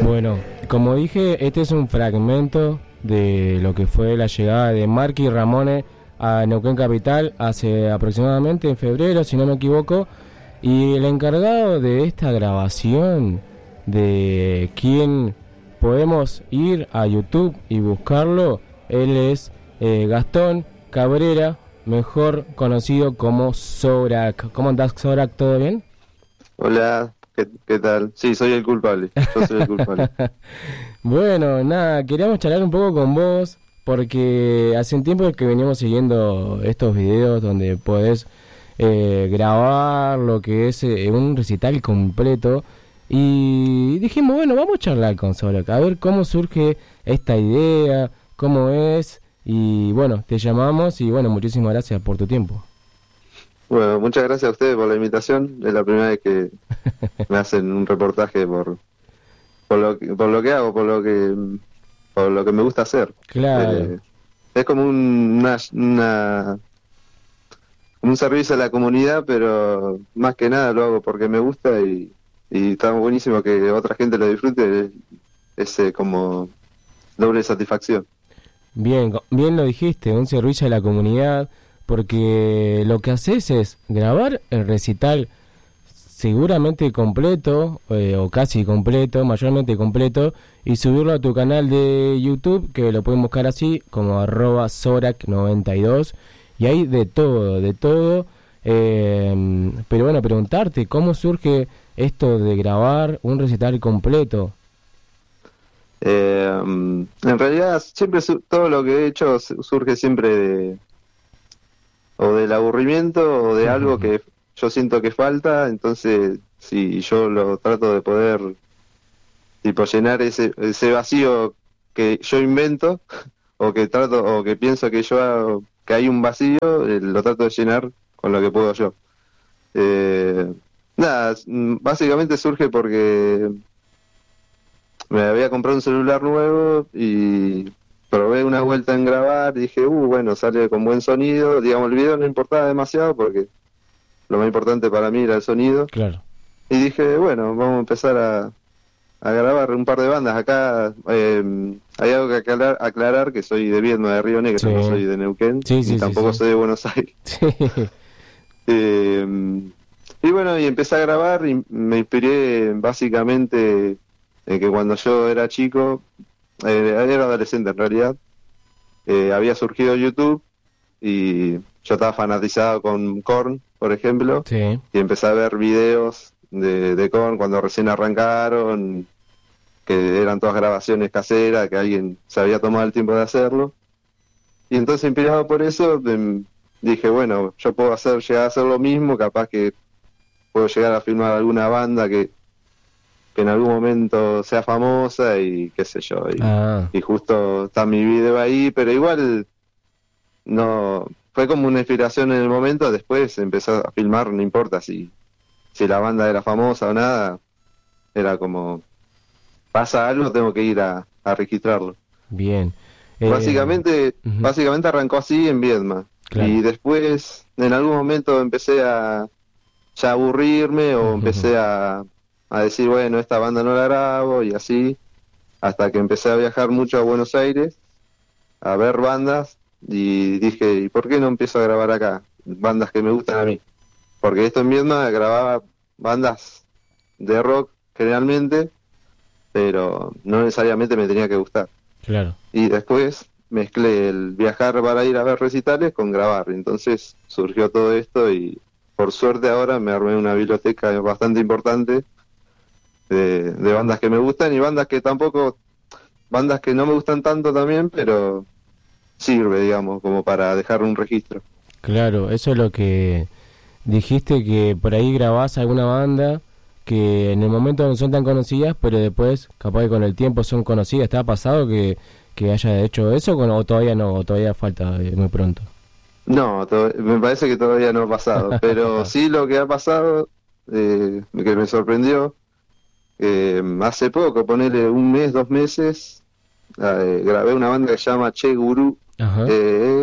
Bueno, como dije, este es un fragmento de lo que fue la llegada de Marky Ramones a Neuquén Capital hace aproximadamente en febrero, si no me equivoco, y el encargado de esta grabación, de quien podemos ir a YouTube y buscarlo, él es Gastón Cabrera, mejor conocido como Zorak. ¿Cómo andás, Zorak? ¿Todo bien? Hola, ¿qué tal? Sí, soy el culpable. Yo soy el culpable. Bueno, nada, queríamos charlar un poco con vos porque hace un tiempo que veníamos siguiendo estos videos donde podés grabar lo que es un recital completo y dijimos, bueno, vamos a charlar con Zorak, a ver cómo surge esta idea, cómo es y bueno, te llamamos y bueno, muchísimas gracias por tu tiempo. Bueno, muchas gracias a ustedes por la invitación. Es la primera vez que me hacen un reportaje por lo que hago, por lo que me gusta hacer. Claro. Es como como un servicio a la comunidad, pero más que nada lo hago porque me gusta y está buenísimo que otra gente lo disfrute. Es como doble satisfacción. Bien, bien lo dijiste, un servicio a la comunidad, porque lo que haces es grabar el recital seguramente completo, o casi completo, mayormente completo, y subirlo a tu canal de YouTube, que lo pueden buscar así, como @Zorak92, y hay de todo, de todo. Pero bueno, preguntarte, ¿cómo surge esto de grabar un recital completo? En realidad, siempre todo lo que he hecho surge siempre o del aburrimiento o de algo que yo siento que falta. Entonces, si yo lo trato de poder, tipo, llenar ese vacío que yo invento o que pienso que que hay un vacío, lo trato de llenar con lo que puedo yo. Eh, Nada, básicamente surge porque me había comprado un celular nuevo y probé una vuelta en grabar. Dije, bueno, sale con buen sonido. Digamos, el video no importaba demasiado porque lo más importante para mí era el sonido. Claro. Y dije, bueno, vamos a empezar a grabar un par de bandas. Acá hay algo que aclarar, que soy de Viedma, de Río Negro, Sí, no soy de Neuquén, sí, ni sí, sí, tampoco sí. soy de Buenos Aires. Sí. Eh, y bueno, y empecé a grabar y me inspiré básicamente en que cuando yo era chico, era adolescente en realidad, había surgido YouTube y yo estaba fanatizado con Korn, por ejemplo, Sí. y empecé a ver videos de Korn cuando recién arrancaron, que eran todas grabaciones caseras, que alguien se había tomado el tiempo de hacerlo. Y entonces, inspirado por eso, dije, bueno, yo puedo llegar a hacer lo mismo, capaz que puedo llegar a filmar alguna banda que en algún momento sea famosa y qué sé yo. Ah, Y justo está mi video ahí, pero igual no fue como una inspiración en el momento. Después empecé a filmar, no importa si la banda era famosa o nada, era como, pasa algo, tengo que ir a registrarlo. bien. Básicamente, Ujú, básicamente arrancó así en Viedma. claro. Y después, en algún momento empecé a ya aburrirme o Ujú, empecé a decir, bueno, esta banda no la grabo y así, hasta que empecé a viajar mucho a Buenos Aires, a ver bandas y dije, ¿y por qué no empiezo a grabar acá? Bandas que me gustan a mí. Porque esto en Viedma grababa bandas de rock generalmente, pero no necesariamente me tenía que gustar. claro. Y después mezclé el viajar para ir a ver recitales con grabar. Entonces surgió todo esto y por suerte ahora me armé una biblioteca bastante importante de bandas que me gustan y bandas que no me gustan tanto también, pero sirve, digamos, como para dejar un registro. Claro, eso es lo que dijiste, que por ahí grabás alguna banda que en el momento no son tan conocidas, pero después, capaz que con el tiempo son conocidas. ¿Te ha pasado que haya hecho eso o todavía no, o todavía falta muy pronto? No, me parece que todavía no ha pasado, pero sí lo que ha pasado, que me sorprendió, hace poco, ponele un mes, 2 meses, grabé una banda que se llama Che Gurú, Ajá.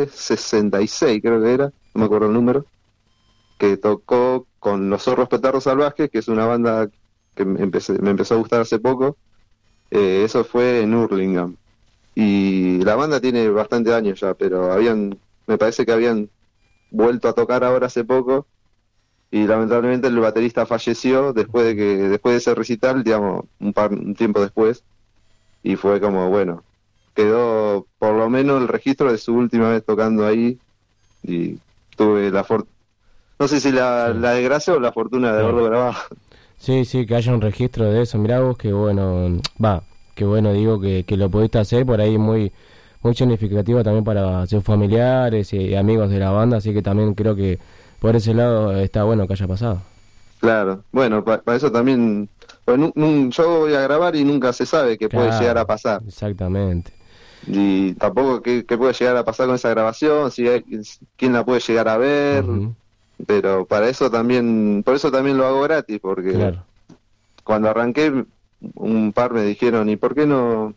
66 creo que era, no me acuerdo el número, que tocó con Los Zorros Petardos Salvajes, que es una banda que me empezó a gustar hace poco, Eso fue en Hurlingham. Y la banda tiene bastantes años ya, pero me parece que habían vuelto a tocar ahora hace poco, y lamentablemente el baterista falleció después de ese recital, digamos, un tiempo después, y fue como, bueno, quedó por lo menos el registro de su última vez tocando ahí, y tuve no sé si la desgracia o la fortuna de haberlo grabado. Sí, sí, que haya un registro de eso. Mirá vos, qué bueno, qué bueno, digo, que lo pudiste hacer, por ahí muy significativo también para sus familiares y amigos de la banda, así que también creo que por ese lado está bueno que haya pasado. Claro, bueno, para eso también, pues, yo voy a grabar y nunca se sabe qué puede llegar a pasar. Exactamente. Y tampoco qué puede llegar a pasar con esa grabación, quién la puede llegar a ver, pero por eso también lo hago gratis, porque cuando arranqué un par me dijeron, ¿y por qué no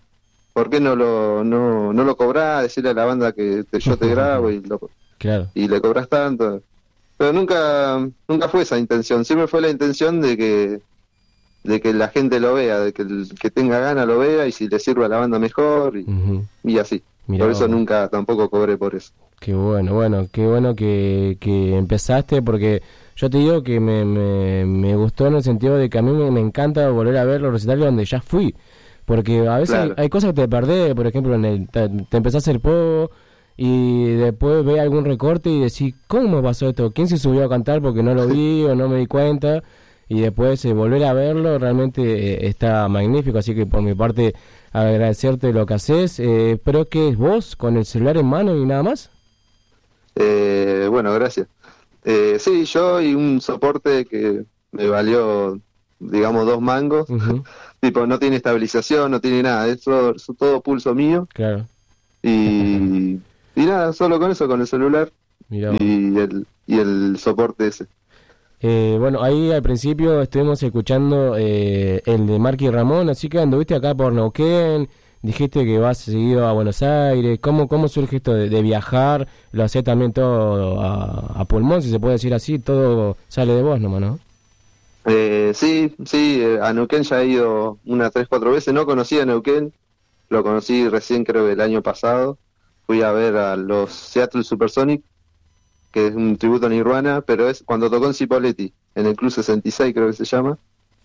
lo cobrás? Decirle a la banda que yo te grabo y le cobras tanto. Pero nunca fue esa intención, siempre fue la intención de que la gente lo vea, de que el que tenga ganas lo vea, y si le sirve a la banda mejor, y así. Mirá, por eso nunca tampoco cobré por eso. Qué bueno que empezaste, porque yo te digo que me gustó en el sentido de que a mí me encanta volver a ver los recitales donde ya fui, porque a veces hay cosas que te perdés, por ejemplo, te empezás a hacer poco y después ve algún recorte y decís, ¿cómo pasó esto? ¿Quién se subió a cantar porque no lo vi o no me di cuenta? Y después volver a verlo realmente está magnífico, así que por mi parte agradecerte lo que haces. Pero que es vos con el celular en mano y nada más. Bueno, gracias. Sí, yo y un soporte que me valió, digamos, 2 mangos. Tipo, no tiene estabilización, no tiene nada, es todo pulso mío. Claro. Y nada, solo con eso, con el celular. Mirá. Y el soporte ese. Bueno, ahí al principio estuvimos escuchando el de Marky Ramón, así que anduviste acá por Neuquén, dijiste que vas seguido a Buenos Aires. ¿Cómo surge esto de viajar? Lo hacés también todo a pulmón, si se puede decir así, todo sale de vos nomás, ¿no? Sí, a Neuquén ya he ido unas 3, 4 veces, no conocía Neuquén, lo conocí recién, creo que el año pasado. Fui a ver a los Seattle Supersonic, que es un tributo a Nirvana, pero es cuando tocó en Cipolletti, en el Club 66 creo que se llama.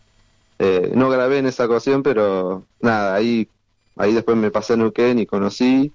No grabé en esa ocasión, pero nada, ahí después me pasé a Neuquén y conocí,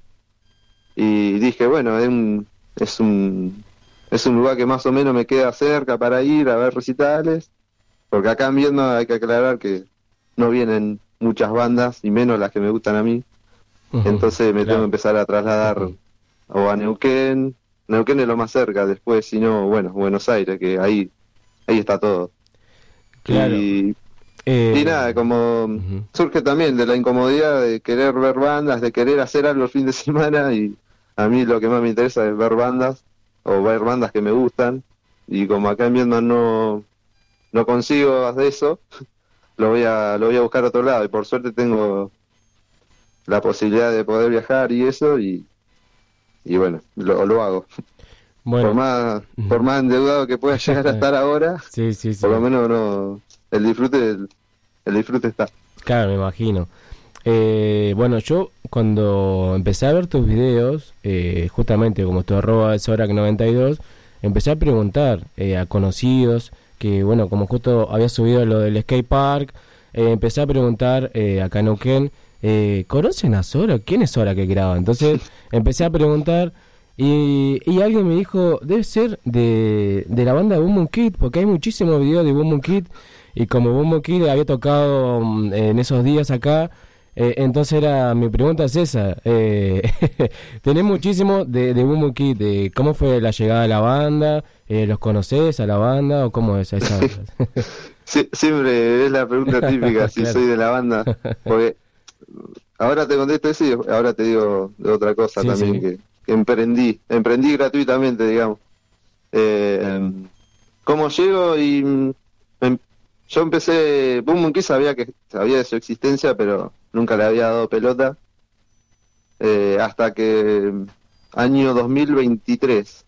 y dije, bueno, es un lugar que más o menos me queda cerca para ir a ver recitales, porque acá en Viedma hay que aclarar que no vienen muchas bandas, y menos las que me gustan a mí. Entonces me tengo que empezar a trasladar o a Neuquén. Neuquén es lo más cerca, después, si no, bueno, Buenos Aires, que ahí está todo. Claro. Y nada, como surge también de la incomodidad de querer ver bandas, de querer hacer algo el fin de semana, y a mí lo que más me interesa es ver bandas, o ver bandas que me gustan, y como acá en Viedma no consigo hacer eso, lo voy a buscar a otro lado, y por suerte tengo la posibilidad de poder viajar y eso, y bueno, lo hago. Bueno. Por más endeudado que pueda llegar a estar ahora, sí. Por lo menos el disfrute está. Claro, me imagino. Bueno, yo cuando empecé a ver tus videos, justamente como tu @ es hora que 92, empecé a preguntar a conocidos, que bueno, como justo había subido lo del skate park, empecé a preguntar acá en Neuquén, ¿conocen a Sora? ¿Quién es Sora que graba? Entonces empecé a preguntar y alguien me dijo, debe ser de la banda Boom Boom Kid, porque hay muchísimos videos de Boom Boom Kid, y como Boom Boom Kid había tocado en esos días acá, entonces mi pregunta es esa, tenés muchísimo de Boom Boom Kid, ¿cómo fue la llegada de la banda? ¿Los conocés a la banda o cómo es esa? Sí, siempre es la pregunta típica, si soy de la banda, porque ahora te contesto eso y ahora te digo de otra cosa también, que emprendí gratuitamente, digamos. ¿Cómo llego? Yo empecé, Boom Boom Kid sabía de su existencia, pero nunca le había dado pelota, hasta que año 2023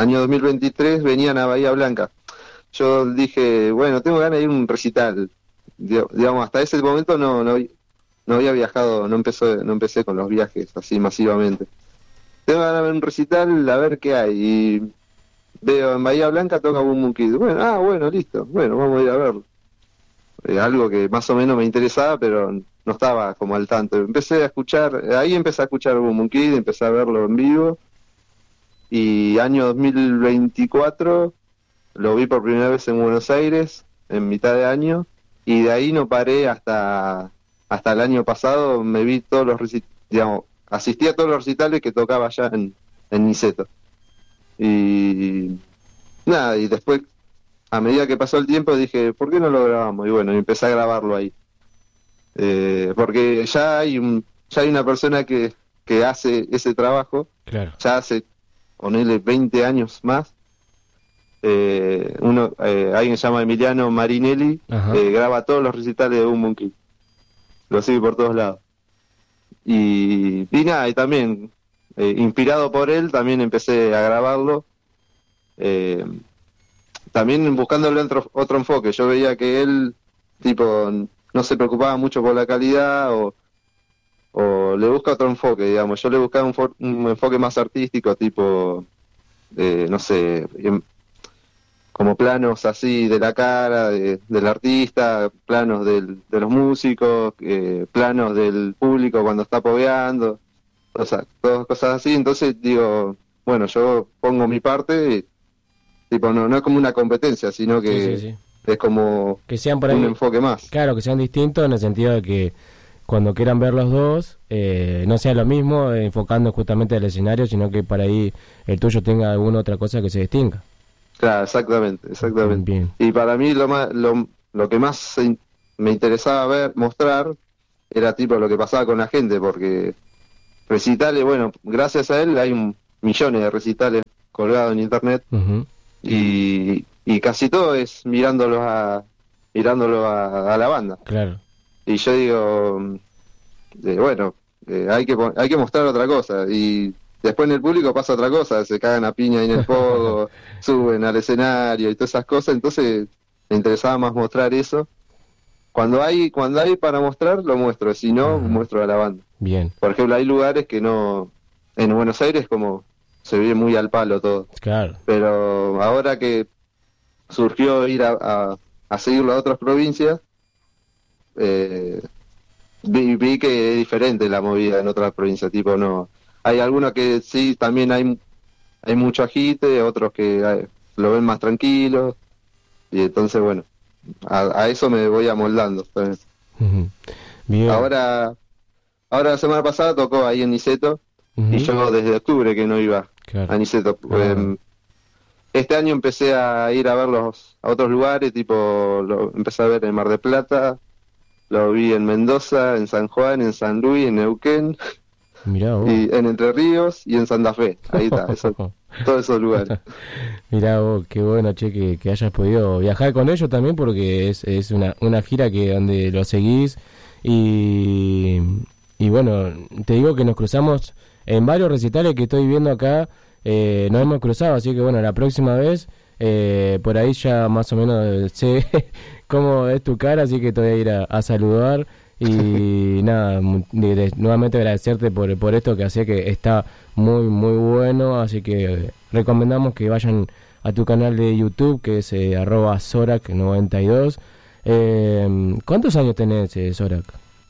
venían a Bahía Blanca. Yo dije, bueno, tengo ganas de ir a un recital, digamos, hasta ese momento no había viajado, no empecé con los viajes así masivamente. Tengo ganas de ver un recital, a ver qué hay, y veo en Bahía Blanca toca Boom Boom Kid. Bueno, bueno, listo, bueno, vamos a ir a verlo. Algo que más o menos me interesaba, pero no estaba como al tanto. Empecé a escuchar Boom Boom Kid, empecé a verlo en vivo, y año 2024 lo vi por primera vez en Buenos Aires, en mitad de año, y de ahí no paré hasta el año pasado. Me vi todos los recitales, digamos, asistí a todos los recitales que tocaba allá en Niceto. Y nada, y después, a medida que pasó el tiempo, dije, ¿por qué no lo grabamos? Y bueno, empecé a grabarlo ahí. Porque ya hay una persona que hace ese trabajo, Claro. ya hace, ponele 20 años más. Alguien se llama Emiliano Marinelli, Ajá. graba todos los recitales de Boom Boom Kid, lo sigue por todos lados. Y nada, y también, inspirado por él, también empecé a grabarlo, también buscándole otro enfoque. Yo veía que él, tipo, no se preocupaba mucho por la calidad, o le busca otro enfoque, digamos. Yo le buscaba un enfoque más artístico, tipo, no sé, como planos así de la cara del artista, planos de los músicos, planos del público cuando está pogueando, o sea, todas cosas así. Entonces digo, bueno, yo pongo mi parte, tipo, no es como una competencia, sino que Sí. es como Que sean por un ahí, enfoque más. claro, que sean distintos en el sentido de que cuando quieran ver los dos, no sea lo mismo enfocando justamente el escenario, sino que para ahí el tuyo tenga alguna otra cosa que se distinga. Claro, exactamente. Bien. Y para mí lo que más me interesaba mostrar, era tipo lo que pasaba con la gente, porque recitales, bueno, gracias a él hay millones de recitales colgados en internet, Ujú. y casi todo es mirándolo a la banda. Claro. Y yo digo, bueno, hay que mostrar otra cosa. Y después en el público pasa otra cosa, se cagan a piña ahí en el pogo, suben al escenario y todas esas cosas. Entonces me interesaba más mostrar eso. Cuando hay para mostrar, lo muestro. Si no, Ajá. muestro a la banda. Bien, Por ejemplo, hay lugares que no... En Buenos Aires como se ve muy al palo todo. claro. Pero ahora que surgió ir a seguirlo a otras provincias, eh, vi que es diferente la movida en otras provincias. Tipo, no... Hay algunos que sí, también hay mucho agite, otros que lo ven más tranquilo. Y entonces, bueno, a eso me voy amoldando. Ujú. Bien. Ahora la semana pasada tocó ahí en Niceto, y Ujú. yo desde octubre que no iba Claro. a Niceto. Ah. Este año empecé a ir a verlos a otros lugares, tipo, lo empecé a ver en Mar del Plata, lo vi en Mendoza, en San Juan, en San Luis, en Neuquén, Mirá vos. y en Entre Ríos y en Santa Fe. Ahí está, todos esos lugares. Mirá vos, qué bueno, che, que hayas podido viajar con ellos también, porque es una gira que donde lo seguís y, y bueno, te digo que nos cruzamos en varios recitales que estoy viendo acá, nos hemos cruzado, así que bueno, la próxima vez, por ahí ya más o menos sé cómo es tu cara, así que te voy a ir a saludar. Y nada, nuevamente agradecerte por esto que hacía, que está muy bueno, así que recomendamos que vayan a tu canal de YouTube, que es @Zorak92. ¿Cuántos años tenés, Zorak?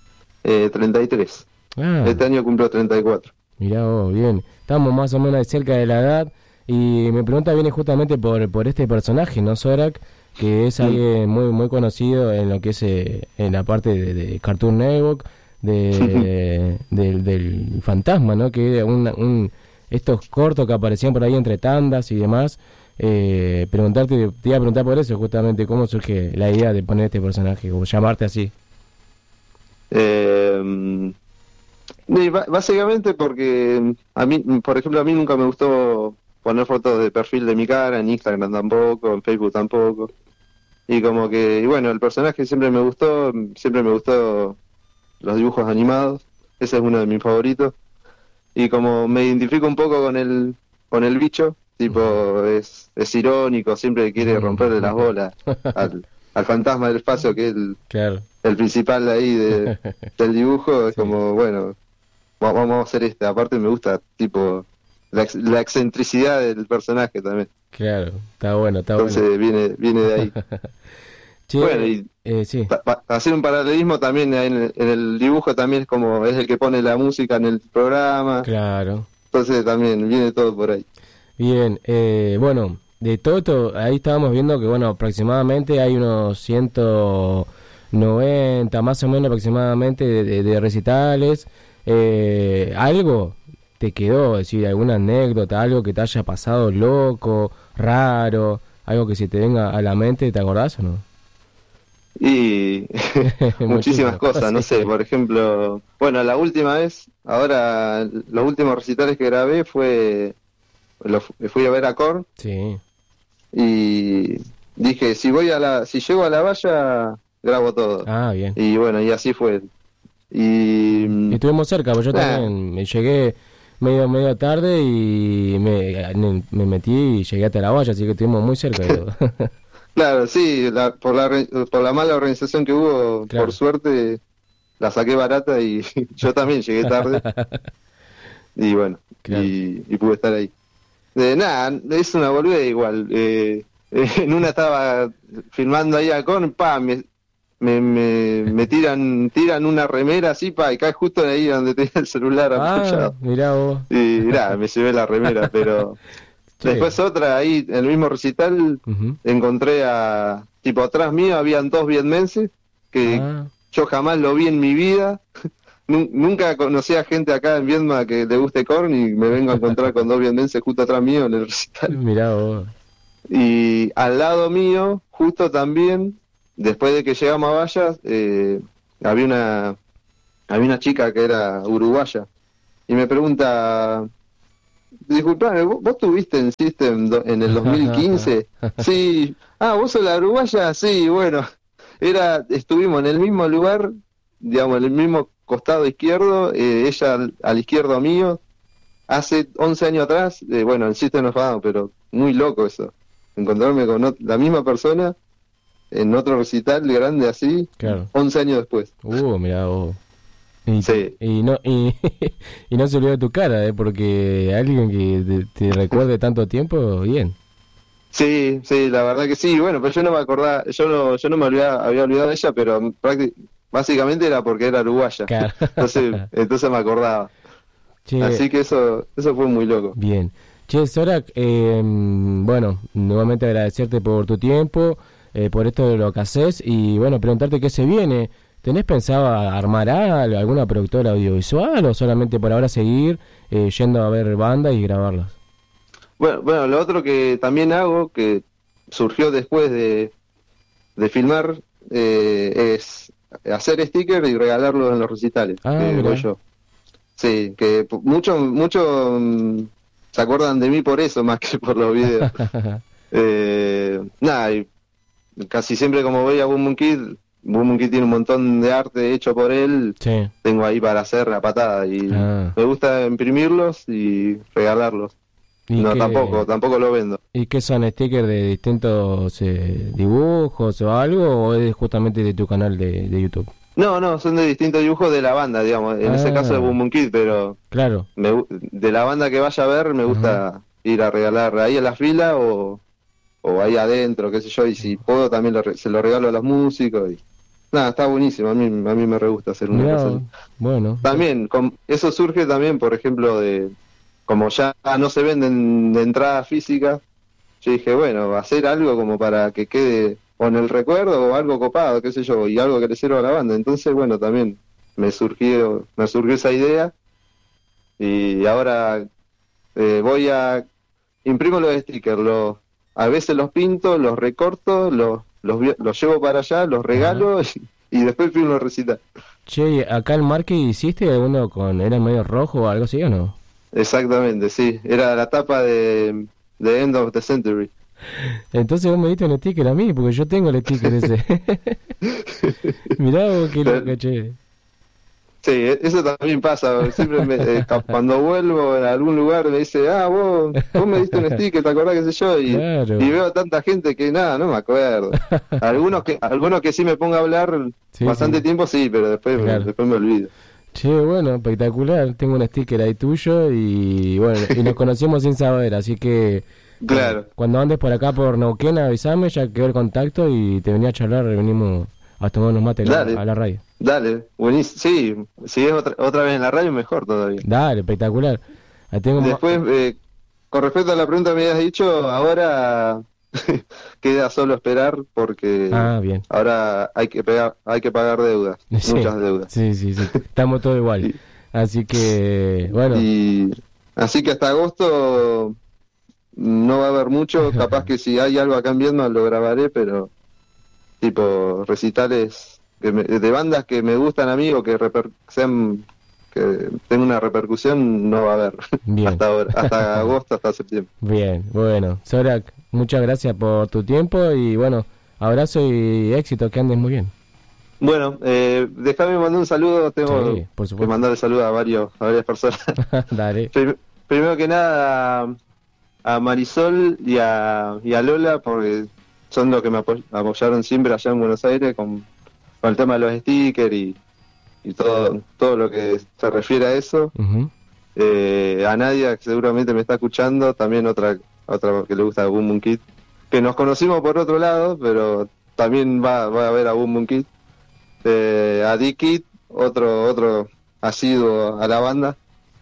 33. Ah, Este año cumplo 34. mirá vos, bien. Estamos más o menos cerca de la edad. Y mi pregunta viene justamente por este personaje, ¿no, Zorak? Que es alguien muy conocido en lo que es en la parte de Cartoon Network, del fantasma, ¿no? Que era estos cortos que aparecían por ahí entre tandas y demás. Te iba a preguntar por eso, justamente, cómo surge la idea de poner este personaje, o llamarte así. Básicamente porque a mí, por ejemplo, a mí nunca me gustó poner fotos de perfil de mi cara, en Instagram tampoco, en Facebook tampoco. Y como que, y bueno, el personaje siempre me gustó los dibujos animados, ese es uno de mis favoritos. Y como me identifico un poco con el bicho, tipo, es irónico, siempre quiere romperle las bolas al fantasma del espacio, que es Claro. el principal ahí del dibujo. Es Sí. como, bueno, vamos a hacer este. Aparte me gusta, tipo, la excentricidad del personaje también. Claro, está bueno, está bueno. Entonces viene de ahí. Bueno, Che, y sí, hacer un paralelismo también en el dibujo también es como es el que pone la música en el programa. claro. Entonces también viene todo por ahí. Bien, bueno, de todo esto, ahí estábamos viendo que, bueno, aproximadamente hay unos 190, más o menos aproximadamente, de recitales. ¿Algo te quedó? Es decir, alguna anécdota, algo que te haya pasado loco, raro, algo que se te venga a la mente, ¿te acordás o no? Y muchísimas Muchísimo, cosas, no sé, sí. por ejemplo, bueno, la última vez, ahora los últimos recitales que grabé fui a ver a Korn Sí. y dije, si llego a la valla, grabo todo. Ah, bien. Y bueno, y así fue. Y Y estuvimos cerca, pues yo nada, también me llegué medio tarde y me metí y llegué hasta la valla, así que estuvimos muy cerca de todo. claro, sí, por la mala organización que hubo, por Claro. suerte la saqué barata y yo también llegué tarde y bueno, Claro. y pude estar ahí. Nada, es una boludez igual. En una estaba filmando ahí a Korn, me tiran una remera así, y cae justo ahí donde tenía el celular Ah, apoyado. mirá vos. Y nada, me llevé la remera, pero Che. después otra ahí, en el mismo recital, Ujú. encontré tipo atrás mío habían dos vietmenses que Ah, yo jamás lo vi en mi vida. Nunca conocí a gente acá en Vietnam que le guste Korn y me vengo a encontrar con dos vietmenses justo atrás mío en el recital. mirá vos. Y al lado mío, justo también, después de que llegamos a Vallas, había una chica que era uruguaya y me pregunta, disculpame, ¿vos tuviste en System en el 2015? Sí. Ah, ¿vos sos la uruguaya? Sí, bueno, estuvimos en el mismo lugar, digamos, en el mismo costado izquierdo, ella al izquierdo mío, hace 11 años atrás, bueno, en System of a Down, pero muy loco eso, encontrarme con la misma persona en otro recital grande así, Claro. 11 años después. Mirá vos. Y, Sí, y no y no se olvidó de tu cara, porque alguien que te recuerde tanto tiempo, bien. sí, sí, la verdad que sí. Bueno, pero yo no me acordaba, yo no me había olvidado de ella, pero básicamente era porque era uruguaya. Claro. Entonces me acordaba. Che, Así que eso fue muy loco. bien. Che, Sorak, bueno, nuevamente agradecerte por tu tiempo, por esto de lo que haces y bueno, preguntarte qué se viene. ¿Tenés pensado armar algo, alguna productora audiovisual o solamente por ahora seguir yendo a ver bandas y grabarlas? Bueno, lo otro que también hago, que surgió después de filmar, es hacer stickers y regalarlos en los recitales, Ah, que voy mira. yo. Sí, que mucho se acuerdan de mí por eso más que por los videos. Nada, y casi siempre como voy a Boom Moon Kid tiene un montón de arte hecho por él, Sí. tengo ahí para hacer la patada y Ah. me gusta imprimirlos y regalarlos. ¿Y No, qué, tampoco lo vendo. y qué son stickers de distintos dibujos o algo o es justamente de tu canal de YouTube? No, son de distintos dibujos de la banda, digamos, en ese caso de Ah, Boom Moon Kid, pero claro. de la banda que vaya a ver me Ajá. gusta ir a regalar ahí a la fila o ahí adentro, qué sé yo, y si puedo también se lo regalo a los músicos. Nada, está buenísimo, a mí me re gusta hacer una cosa Mirá, así. bueno. También, eso surge también, por ejemplo, como ya no se venden de entrada física, yo dije, bueno, hacer algo como para que quede o en el recuerdo o algo copado, qué sé yo, y algo que le sirva a la banda. Entonces, bueno, también me surgió esa idea y ahora voy a imprimo los stickers, a veces los pinto, los recorto, los llevo para allá, los Ajá. regalo y después filmo los recital. Che, acá el marque hiciste alguno era medio rojo o algo así o no? Exactamente, sí. Era la tapa de End of the Century. Entonces vos me diste un sticker a mí, porque yo tengo el sticker ese. Mirá vos qué loco, che. Sí, eso también pasa. Siempre cuando vuelvo a algún lugar me dice, vos me diste un sticker, ¿te acordás qué sé yo? Claro. Y veo tanta gente que nada, no me acuerdo. Algunos que sí me pongo a hablar Sí, bastante sí, tiempo, sí, pero claro. después me olvido. Che, bueno, espectacular. Tengo un sticker ahí tuyo y bueno, y nos conocimos sin saber, así que Claro, cuando andes por acá por Neuquén avísame, ya quedó el contacto y te venía a charlar, venimos a tomar unos mates dale, a la radio. dale, buenísimo. Sí, si es otra vez en la radio, mejor todavía. Dale, espectacular. Ahí tengo Después, con respecto a la pregunta que me habías dicho, ahora queda solo esperar porque Ah, bien. ahora hay que pagar deudas, Sí, muchas deudas. sí, sí, sí. Estamos todos igual. Y, Así que, bueno. y así que hasta agosto no va a haber mucho, capaz que si hay algo acá en Viedma lo grabaré, pero tipo recitales de bandas que me gustan a mí o que tengan una repercusión, no va a haber Bien. hasta ahora, hasta agosto, hasta septiembre. Bien, bueno. Sorak, muchas gracias por tu tiempo y bueno, abrazo y éxito, que andes muy bien. Bueno, déjame mandar un saludo, tengo Sí, por que supuesto. mandar el saludo a varias personas. Dale. Primero que nada a Marisol y a Lola, porque son los que me apoyaron siempre allá en Buenos Aires con el tema de los stickers y todo lo que se refiere a eso. Ujú. A Nadia, que seguramente me está escuchando, también otra que le gusta Boom Boom Kid, que nos conocimos por otro lado, pero también va a ver a Boom Boom Kid. A D-Kid, otro asiduo a la banda.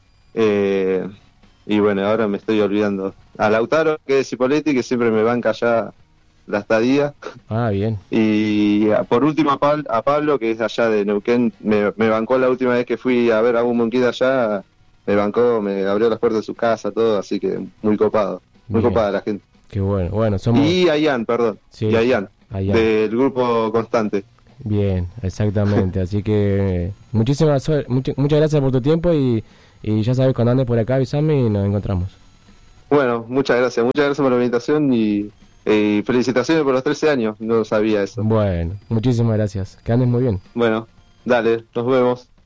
Y bueno, ahora me estoy olvidando. A Lautaro, que es Cipoletti, que siempre me banca allá la estadía. Ah, bien. Y por último a Pablo, que es allá de Neuquén, me bancó la última vez que fui a ver a un Monquita allá, me bancó, me abrió las puertas de su casa, todo, así que muy copado, muy Bien. copada la gente. Qué bueno. Bueno, somos... Y a Ian, perdón, Sí, y a Ian, allá. del grupo Constante. Bien, exactamente. Así que muchas gracias por tu tiempo y ya sabes, cuando andes por acá avísame y nos encontramos. Bueno, muchas gracias por la invitación y felicitaciones por los 13 años, no sabía eso. Bueno, muchísimas gracias. Que andes muy bien. Bueno, dale, nos vemos.